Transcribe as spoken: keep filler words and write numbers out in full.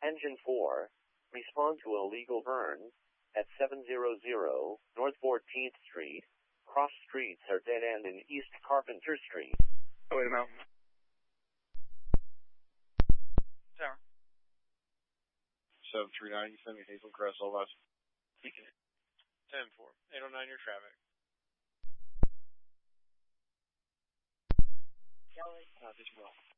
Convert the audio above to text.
Engine four, respond to illegal burn at seven hundred North fourteenth Street. Cross streets are dead end in East Carpenter Street. Oh, wait a minute. Tower. seven three nine, you send me Hazel Crest, all that. ten four. eight oh nine, your traffic. Kelly. Uh, this will.